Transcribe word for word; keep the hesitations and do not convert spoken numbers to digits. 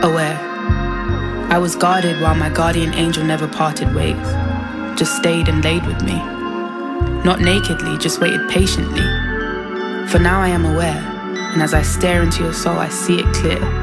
aware. I was guarded while my guardian angel never parted ways, just stayed and laid with me. Not nakedly, just waited patiently. For now I am aware, and as I stare into your soul, I see it clear.